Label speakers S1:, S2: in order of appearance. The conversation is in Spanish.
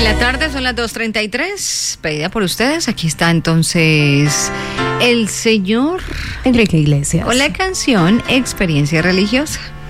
S1: la tarde, son las 2:33, pedida por ustedes. Aquí está entonces el señor
S2: Enrique Iglesias
S1: con la canción Experiencia Religiosa.